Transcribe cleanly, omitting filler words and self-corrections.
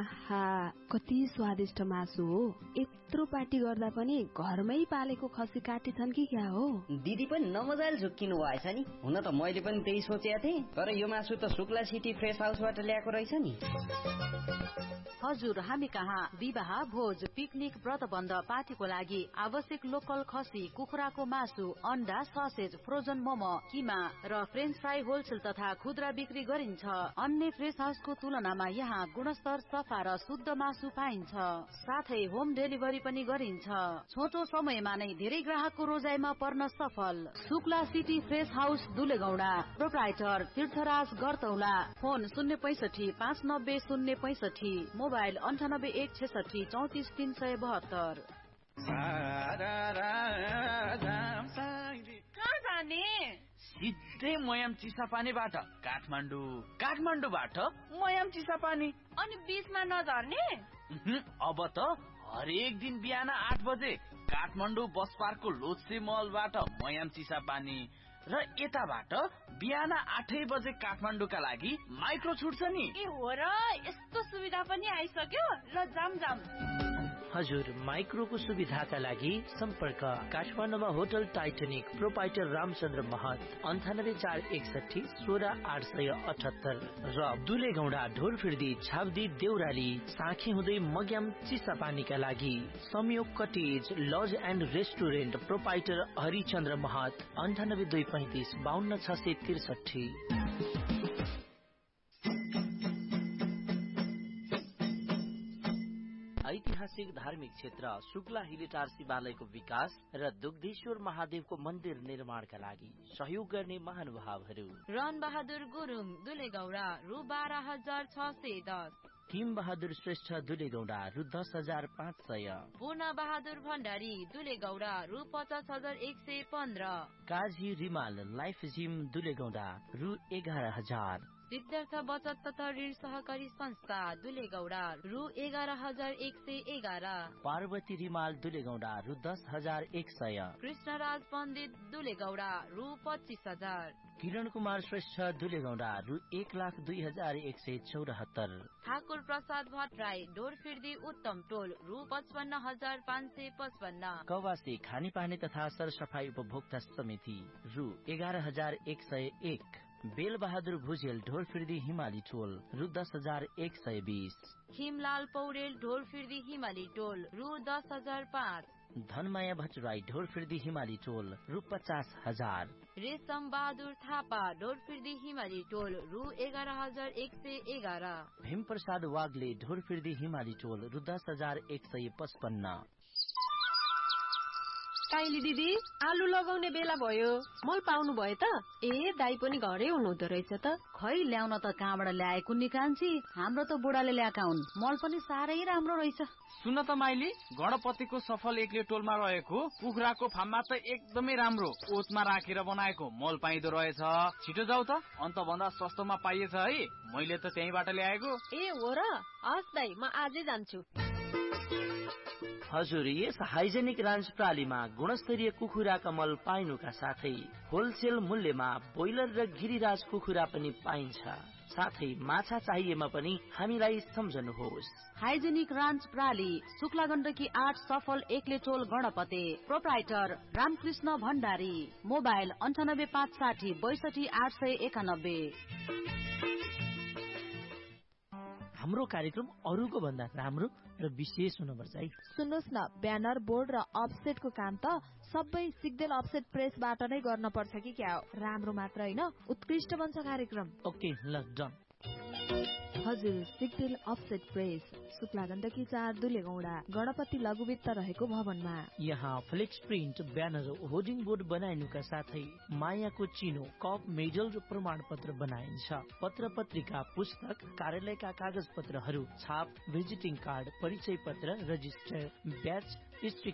आहा कति स्वादिष्ट मासु हो। यत्रो पार्टी गर्दा पनि घरमै पालेको खसी काटेछन् कि क्या हो? दिदी पनि नमजाले झुक्किनु भएछ नि। हुन त मैले पनि त्यही सोचेको थिएँ, तर यो मासु त शुक्ला सिटी फ्रेस हाउसबाट ल्याएको रहेछ नि। हजुर, हामी कहाँ विवाह, भोज, पिकनिक, व्रतबन्ध, पार्टीको लागि आवश्यक लोकल खसी, कुखुराको मासु, अन्डा, ससेज, फ्रोजन मोमो, किमा र फ्रेन्च फ्राई होलसेल तथा खुद्रा बिक्री गरिन्छ। अन्य फ्रेस हाउसको तुलनामा यहाँ गुणस्तर, सफा र शुद्ध मासु पाइन्छ। साथै होम डेलिभरी पनि गरिन्छ। छोटो समयमा नै धेरै ग्राहकको रोजाइमा पर्न सफल। Shukla city fresh house दुलेगौडा, proprietor तीर्थराज गरतौला। Phone 065 590 065, mobile 98 166 34 372। कहाँ जाने? सिधै मयाम चिसापानीबाट काठमाडौँबाट मयाम चिसापानी। अनि बीचमा नझर्ने? अब त हरेक दिन बिहान 8 बजे काठमाडौँ बस पार्कको लोत्से मलबाट मयाम चिसापानी र यताबाट बिहान 8 बजे काठमाडौँका लागि माइक्रो छुट्छ नि। ए हो र, यस्तो सुविधा पनि आइसक्यो। ल जाम। हजुर, माइक्रोको सुविधाका लागि सम्पर्क काठमाडौँमा होटल टाइटनिक, प्रोपाइटर रामचन्द्र महत 98461 16878 र दुलेगौडा, ढोरफिर्दी, छाब्दी, देउराली, साँखे हुँदै मग्याम चिसापानीका लागि संयोग cottage laws and restaurant, proprietor Harichandra महत 98 235 52 663। ऐतिहासिक धार्मिक क्षेत्र शुक्ला हिलेटार शिवालयको विकास र दुग्धेश्वर महादेवको मन्दिर निर्माणका लागि सहयोग गर्ने महानुभावहरू: रन बहादुर गुरुङ दुलेगौडा रु 12,610, किम बहादुर श्रेष्ठ दुलेगौडा रु 10,500, पूर्ण बहादुर भण्डारी दुलेगौडा रु 50,115, काजी रिमाल लाइफ जिम दुलेगौडा रु 11,000, सिद्धार्थ बचत तथा ऋण सहकारी संस्था दुलेगौडा रु 11,111, पार्वती रिमाल दुलेगौडा रु 10,100, कृष्णराज पण्डित दुलेगौडा रु 25,000, किरण कुमार श्रेष्ठ दुलेगौडा रु 1,02,174, ठाकुर प्रसाद भट्टराई ढोरफिर्दी उत्तम टोल रु 55,555, कवासी खानेपानी तथा सरसफाई उपभोक्ता समिति रु 11,101, बेल बहादुर भुजेल ढोरफिर्दी हिमाली टोल रु 10,120, खिमलाल पौडेल ढोरफिर्दी हिमाली टोल रु 10,005, धनमाया भट्टराई ढोरफिर्दी हिमाली टोल रु 50,000, रेशम बहादुर थापा ढोरफिर्दी हिमाली टोल रु 11,111, भीम प्रसाद वाग्ले ढोरफिर्दी हिमाली टोल रु 10,155। काइली दिदी, आलु लगाउने बेला भयो, मल पाउनु भयो त? ए दाई पनि घरै हुनुहुँदो रहेछ त। खै ल्याउन त कहाँबाट ल्याएको निकान्छी, हाम्रो त बुढाले ल्याएका हुन्। मल पनि साह्रै राम्रो रहेछ। सुन त माइली, गणपतिको सफल एक्ले टोलमा रहेको कुखुराको फार्ममा त एकदमै राम्रो ओतमा राखेर बनाएको मल पाइदो रहेछ। छिटो जाऊ त, अन्त भन्दा सस्तोमा पाइएछ है। मैले त त्यहीबाट ल्याएको। ए हो र, हस् दाई, म आजै जान्छु। हजुर, यस हाइजेनिक रान्च प्रालीमा गुणस्तरीय कुखुराका मल पाइनुका साथै होलसेल मूल्यमा बोइलर र गिरिराज कुखुरा पनि पाइन्छ। साथै माछा चाहिएमा पनि हामीलाई सम्झनुहोस्। हाइजेनिक रान्च प्राली, शुक्ला गण्डकी 8 सफल एक्ले टोल गणपते, प्रोप्राइटर रामकृष्ण भण्डारी, मोबाइल 98 560 62 891। हाम्रो कार्यक्रम अरूको भन्दा राम्रो र विशेष हुनुपर्छ है। सुन्नुहोस् न, ब्यानर, बोर्ड र अफसेटको काम त सबै सिग्देल अफसेट प्रेसबाट नै गर्न पर्छ कि क्या हो? राम्रो मात्र हैन, उत्कृष्ट बन्छ कार्यक्रम। ओके, ल डन। हजुर, सिग्देल अफसेट प्रेस, शुक्ला गण्डकी 4 दुलेगौडा, गणपति लघुवित्त रहेको भवनमा। यहाँ flex print, banner, hoarding board बनाइनुका साथै मायाको चिनो, कप, मेडल र प्रमाण पत्र बनाइन्छ। पत्र पत्रिका, पुस्तक, कार्यालयका कागज पत्रहरू, छाप, भिजिटिङ कार्ड, परिचय पत्र, रजिस्टर, ब्याच,